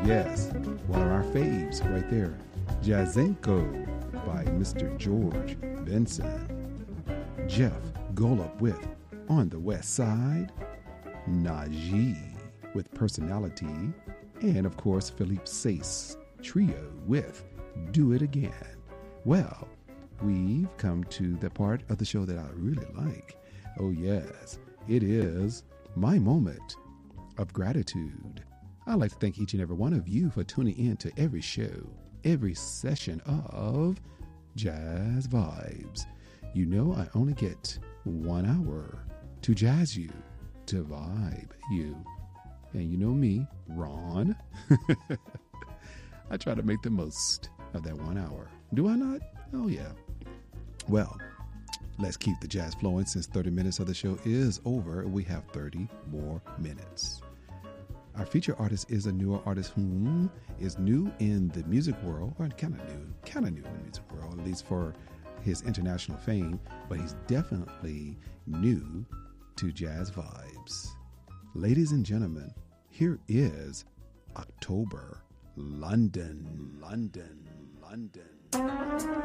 Yes, one of our faves right there. Jazenko by Mr. George Benson. Jeff Golub with On the West Side. Najee with Personality. And of course, Philippe Sace Trio with Do It Again. Well, we've come to the part of the show that I really like. Oh yes, it is my moment of gratitude. I'd like to thank each and every one of you for tuning in to every show, every session of Jazz Vibes. You know I only get 1 hour to jazz you, to vibe you. And you know me, Ron. I try to make the most of that 1 hour. Do I not? Oh, yeah. Well, let's keep the jazz flowing. Since 30 minutes of the show is over, we have 30 more minutes. Our featured artist is a newer artist whom is new in the music world, or kind of new in the music world, at least for his international fame, but he's definitely new to Jazz Vibes. Ladies and gentlemen, here is October, London.